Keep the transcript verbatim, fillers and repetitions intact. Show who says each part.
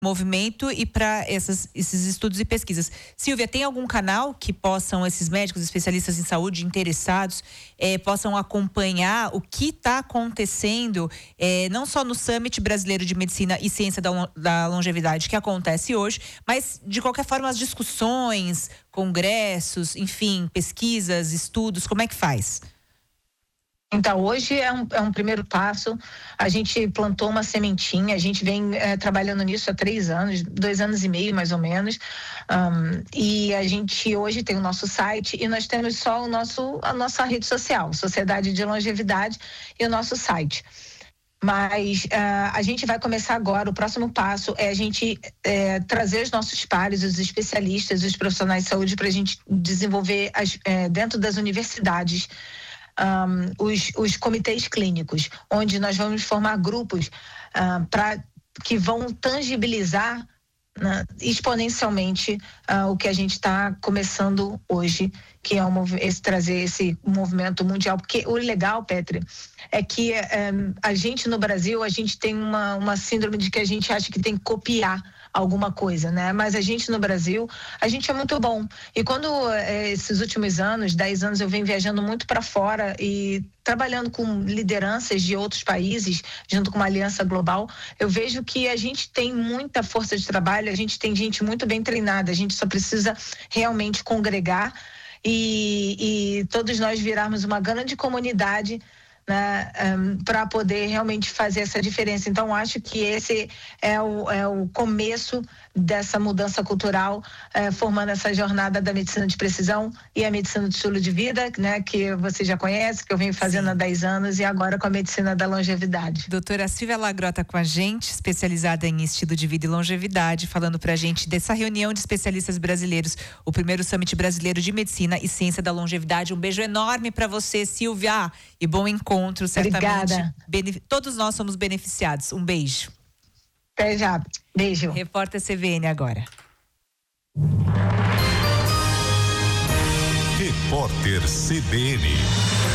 Speaker 1: movimento e para esses estudos e pesquisas. Silvia, tem algum canal que possam esses médicos, especialistas em saúde, interessados, eh, possam acompanhar o que está acontecendo, eh, não só no Summit Brasileiro de Medicina e Ciência da, da Longevidade, que acontece hoje, mas, de qualquer forma, as discussões, congressos, enfim, pesquisas, estudos, como é que faz?
Speaker 2: Então, hoje é um, é um primeiro passo. A gente plantou uma sementinha, a gente vem é, trabalhando nisso há três anos, dois anos e meio mais ou menos. Um, e a gente hoje tem o nosso site e nós temos só o nosso, a nossa rede social, Sociedade de Longevidade, e o nosso site. Mas uh, a gente vai começar agora, o próximo passo é a gente é, trazer os nossos pares, os especialistas, os profissionais de saúde, para a gente desenvolver as, é, dentro das universidades Um, os, os comitês clínicos, onde nós vamos formar grupos uh, para que vão tangibilizar uh, exponencialmente uh, o que a gente está começando hoje, que é um, esse, trazer esse movimento mundial. Porque o legal, Petri, é que um, a gente no Brasil, a gente tem uma, uma síndrome de que a gente acha que tem que copiar alguma coisa, né? Mas a gente no Brasil, a gente é muito bom. E quando eh, esses últimos anos, dez anos, eu venho viajando muito para fora e trabalhando com lideranças de outros países, junto com uma aliança global, eu vejo que a gente tem muita força de trabalho, a gente tem gente muito bem treinada, a gente só precisa realmente congregar e, e todos nós virarmos uma grande comunidade, né, um, para poder realmente fazer essa diferença. Então, acho que esse é o, é o começo dessa mudança cultural, eh, formando essa jornada da medicina de precisão e a medicina do estilo de vida, né, que você já conhece, que eu venho fazendo Sim. há dez anos, e agora com a medicina da longevidade.
Speaker 1: Doutora Silvia Lagrota com a gente, especializada em estilo de vida e longevidade, falando pra gente dessa reunião de especialistas brasileiros, o primeiro Summit Brasileiro de Medicina e Ciência da Longevidade. Um beijo enorme para você, Silvia, e bom encontro, certamente.
Speaker 2: Obrigada.
Speaker 1: Benef- todos nós somos beneficiados. Um beijo.
Speaker 2: Até já. Beijo.
Speaker 1: Repórter C V N agora.
Speaker 3: Repórter C B N.